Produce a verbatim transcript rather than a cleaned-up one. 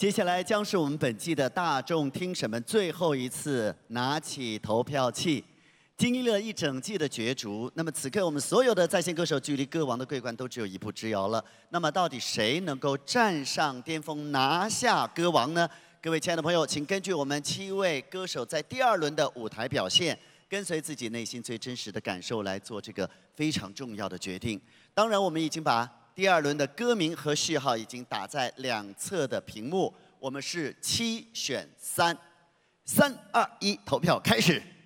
接下来将是我们本季的大众听审们最后一次拿起投票器。经历了一整季的角逐，那么此刻我们所有的在线歌手距离歌王的桂冠都只有一步之遥了。那么到底谁能够站上巅峰拿下歌王呢？各位亲爱的朋友，请根据我们七位歌手在第二轮的舞台表现，跟随自己内心最真实的感受来做这个非常重要的决定。当然，我们已经把第二轮的歌名和序号已经打在两侧的屏幕，我们是七选三，三二一，投票开始。